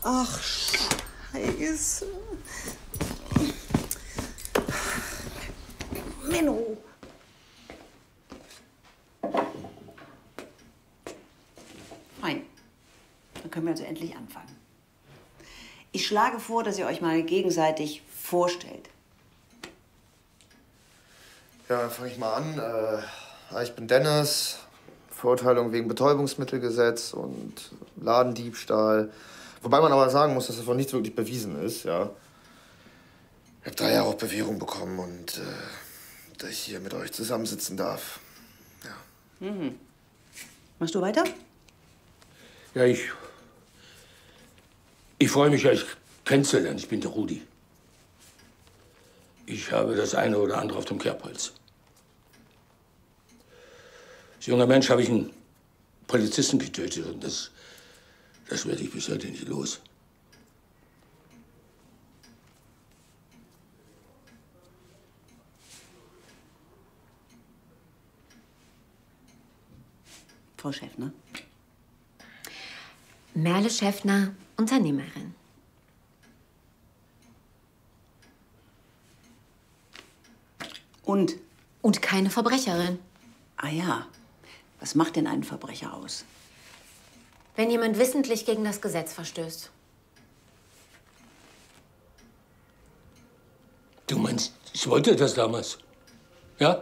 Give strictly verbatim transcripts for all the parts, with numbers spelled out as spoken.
Ach, Scheiße. Menno. Fein. Dann können wir also endlich anfangen. Ich schlage vor, dass ihr euch mal gegenseitig vorstellt. Ja, dann fange ich mal an. Äh, ich bin Dennis. Verurteilung wegen Betäubungsmittelgesetz und Ladendiebstahl. Wobei man aber sagen muss, dass davon nichts wirklich bewiesen ist, ja. Ich habe drei Jahre auf Bewährung bekommen und äh, dass ich hier mit euch zusammensitzen darf. Ja. Mhm. Machst du weiter? Ja, ich... Ich freue mich, euch kennenzulernen. Ich bin der Rudi. Ich habe das eine oder andere auf dem Kerbholz. Als junger Mensch habe ich einen Polizisten getötet und das, das werde ich bis heute nicht los. Frau Schäffner. Merle Schäffner, Unternehmerin. Und? Und keine Verbrecherin. Ah ja. Was macht denn einen Verbrecher aus? Wenn jemand wissentlich gegen das Gesetz verstößt. Du meinst, ich wollte das damals? Ja?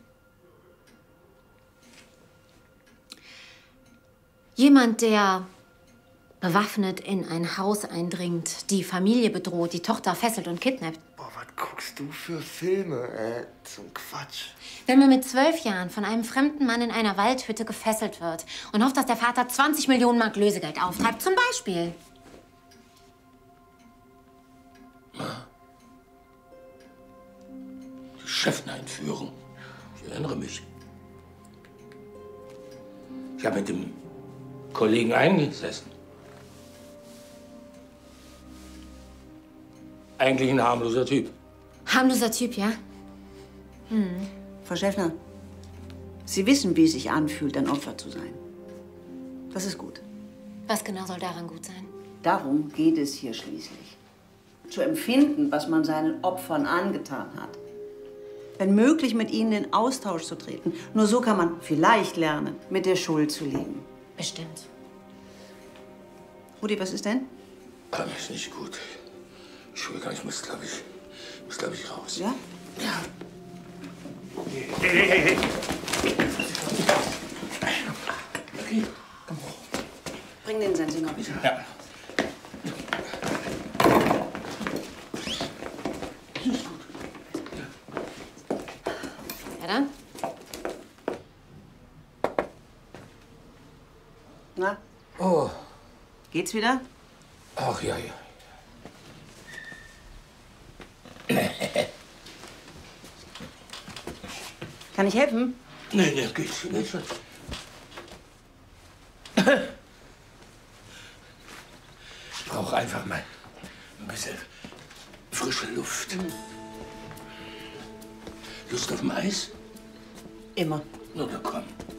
Jemand, der bewaffnet in ein Haus eindringt, die Familie bedroht, die Tochter fesselt und kidnappt. Boah, was guckst du für Filme, ey? Zum Quatsch. Wenn man mit zwölf Jahren von einem fremden Mann in einer Waldhütte gefesselt wird und hofft, dass der Vater zwanzig Millionen Mark Lösegeld auftreibt, zum Beispiel. Die Schäffner-Entführung. Ich erinnere mich. Ich habe mit dem Kollegen eingesessen. Eigentlich ein harmloser Typ. Harmloser Typ, ja? Hm. Frau Schäffner, Sie wissen, wie es sich anfühlt, ein Opfer zu sein. Das ist gut. Was genau soll daran gut sein? Darum geht es hier schließlich. Zu empfinden, was man seinen Opfern angetan hat. Wenn möglich, mit ihnen in Austausch zu treten. Nur so kann man vielleicht lernen, mit der Schuld zu leben. Bestimmt. Rudi, was ist denn? Ah, mir ist nicht gut. Entschuldigung, ich muss, glaube ich, muss, glaube ich, raus. Ja? Ja. Hey, hey, hey, hey. Okay, komm hoch. Bring den Sensinger bitte. Ja. Ja dann? Na? Oh. Geht's wieder? Ach, ja, ja. Kann ich helfen? Nee, nee, geht schon, geht schon. Ich brauche einfach mal ein bisschen frische Luft. Mhm. Lust auf dem Eis? Immer. Na, dann komm.